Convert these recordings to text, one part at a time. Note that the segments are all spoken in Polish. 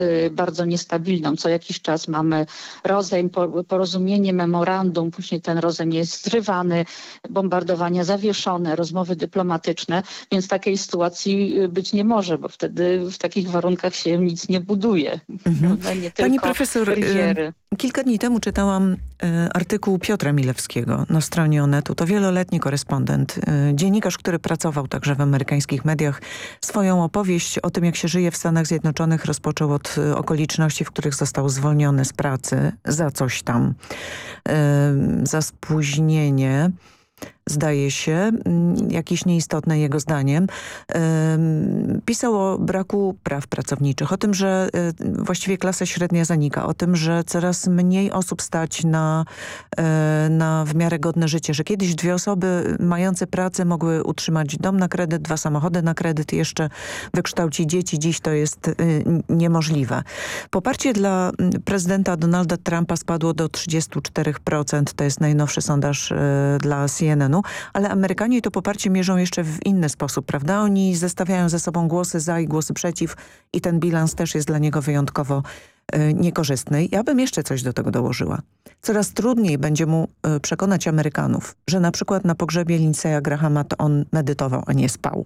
bardzo niestabilną. Co jakiś czas mamy rozejm, porozumienie, memorandum, później ten rozejm jest zrywany, bombardowania zawieszone, rozmowy dyplomatyczne, więc takiej sytuacji być nie może, bo wtedy w takich warunkach się nic nie buduje. Nie Pani tylko profesor, rywiery. kilka dni temu czytałam artykuł Piotra Milewskiego na stronie Onetu. To wieloletni korespondent, dziennikarz, który pracował także w amerykańskich mediach. Swoją opowieść o tym, jak się żyje w Stanach Zjednoczonych, rozpoczął od okoliczności, w których został zwolniony z pracy za coś tam, za spóźnienie. Zdaje się, jakieś nieistotne jego zdaniem, pisał o braku praw pracowniczych, o tym, że właściwie klasa średnia zanika, o tym, że coraz mniej osób stać na w miarę godne życie, że kiedyś 2 osoby mające pracę mogły utrzymać dom na kredyt, 2 samochody na kredyt i jeszcze wykształcić dzieci. Dziś to jest niemożliwe. Poparcie dla prezydenta Donalda Trumpa spadło do 34%, to jest najnowszy sondaż dla CNN-u, ale Amerykanie to poparcie mierzą jeszcze w inny sposób, prawda? Oni zestawiają ze sobą głosy za i głosy przeciw i ten bilans też jest dla niego wyjątkowo niekorzystny. Ja bym jeszcze coś do tego dołożyła. Coraz trudniej będzie mu przekonać Amerykanów, że na przykład na pogrzebie Lindsaya Grahama to on medytował, a nie spał.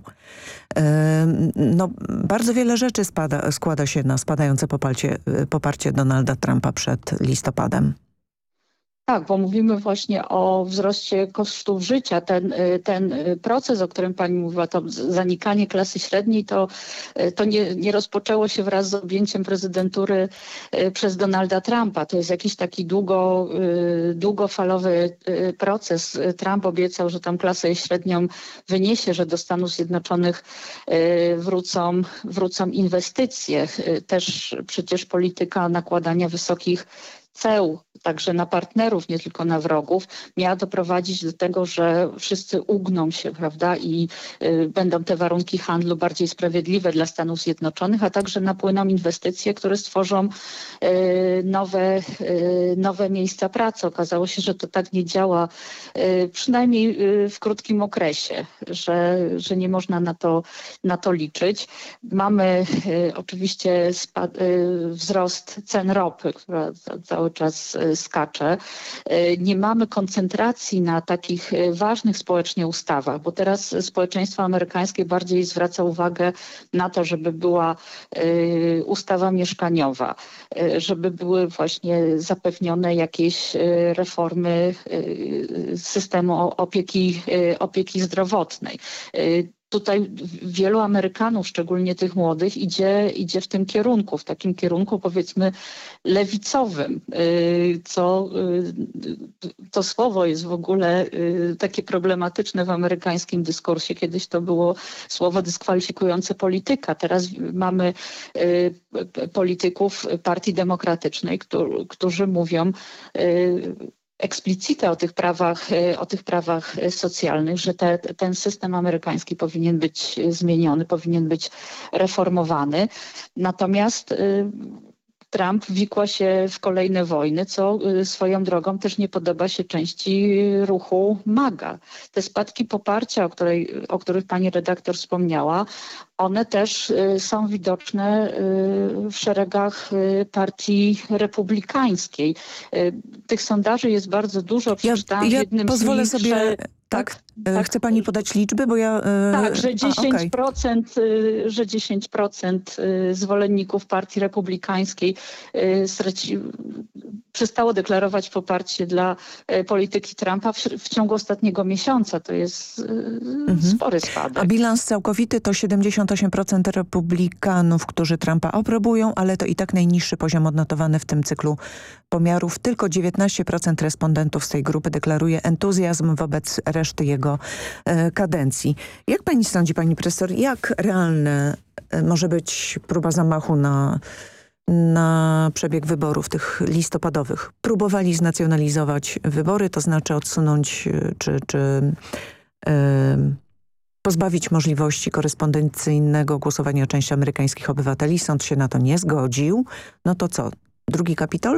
Bardzo wiele rzeczy składa się na spadające poparcie Donalda Trumpa przed listopadem. Tak, bo mówimy właśnie o wzroście kosztów życia. Ten proces, o którym pani mówiła, to zanikanie klasy średniej, to nie rozpoczęło się wraz z objęciem prezydentury przez Donalda Trumpa. To jest jakiś taki długofalowy proces. Trump obiecał, że tam klasę średnią wyniesie, że do Stanów Zjednoczonych wrócą inwestycje. Też przecież polityka nakładania wysokich ceł, także na partnerów, nie tylko na wrogów, miała doprowadzić do tego, że wszyscy ugną się, prawda, i będą te warunki handlu bardziej sprawiedliwe dla Stanów Zjednoczonych, a także napłyną inwestycje, które stworzą nowe miejsca pracy. Okazało się, że to tak nie działa, przynajmniej w krótkim okresie, że nie można na to liczyć. Mamy oczywiście wzrost cen ropy, która cały czas skacze. Nie mamy koncentracji na takich ważnych społecznie ustawach, bo teraz społeczeństwo amerykańskie bardziej zwraca uwagę na to, żeby była ustawa mieszkaniowa, żeby były właśnie zapewnione jakieś reformy systemu opieki zdrowotnej. Tutaj wielu Amerykanów, szczególnie tych młodych, idzie w tym kierunku, w takim kierunku powiedzmy lewicowym, to słowo jest w ogóle takie problematyczne w amerykańskim dyskursie. Kiedyś to było słowo dyskwalifikujące polityka. Teraz mamy polityków Partii Demokratycznej, którzy mówią eksplicite o tych prawach socjalnych, że ten system amerykański powinien być zmieniony, powinien być reformowany. Natomiast Trump wikła się w kolejne wojny, co swoją drogą też nie podoba się części ruchu MAGA. Te spadki poparcia, o których pani redaktor wspomniała, one też są widoczne w szeregach partii republikańskiej. Tych sondaży jest bardzo dużo. Przeczytałam w jednym pozwolę z nich, sobie... Tak? Chce pani podać liczby, bo ja... Tak, że 10% zwolenników partii republikańskiej przestało deklarować poparcie dla polityki Trumpa w ciągu ostatniego miesiąca. To jest spory spadek. A bilans całkowity to 78% republikanów, którzy Trumpa aprobują, ale to i tak najniższy poziom odnotowany w tym cyklu pomiarów. Tylko 19% respondentów z tej grupy deklaruje entuzjazm wobec reszty jego kadencji. Jak pani sądzi, pani profesor, jak realne może być próba zamachu na przebieg wyborów tych listopadowych? Próbowali znacjonalizować wybory, to znaczy odsunąć czy pozbawić możliwości korespondencyjnego głosowania części amerykańskich obywateli. Sąd się na to nie zgodził. No to co? Drugi Kapitol?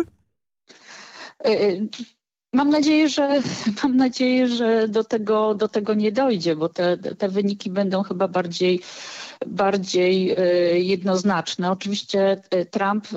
Mam nadzieję, że do tego nie dojdzie, bo te wyniki będą chyba bardziej bardziej jednoznaczne. Oczywiście Trump